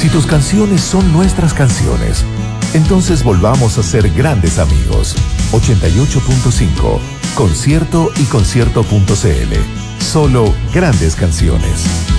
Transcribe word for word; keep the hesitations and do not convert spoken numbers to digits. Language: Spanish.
Si tus canciones son nuestras canciones, entonces volvamos a ser grandes amigos. ochenta y ocho punto cinco, concierto y concierto punto cl. Solo grandes canciones.